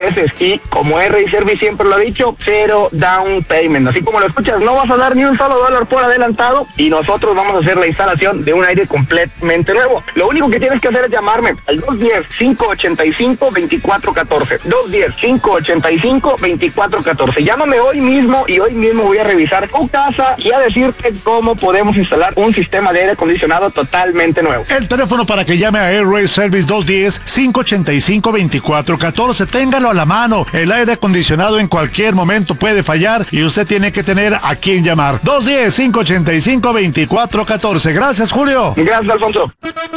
meses. Y como R Service siempre lo ha dicho, cero down payment. Así como lo escuchas, no vas a dar ni un solo dólar por adelantado y nosotros vamos a hacer la instalación de un aire completamente nuevo. Lo único que tienes que hacer es llamarme al 210-585-2414. 210-585-2414. Llámame hoy mismo y hoy mismo voy a revisar tu casa y a decirte cómo podemos instalar un sistema de aire acondicionado totalmente nuevo. El teléfono para que llame a Air Service 210-585-2414. Téngalo a la mano. El aire acondicionado en cualquier momento puede fallar y usted tiene que tener a quién llamar. 210-585-2414. Gracias, Julio. Gracias, Alfonso.